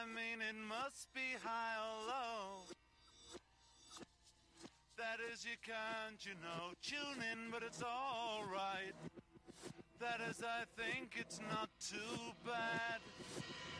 I mean, it must be high or low. That is, you can't, tune in, but it's alright. That is, I think it's not too bad.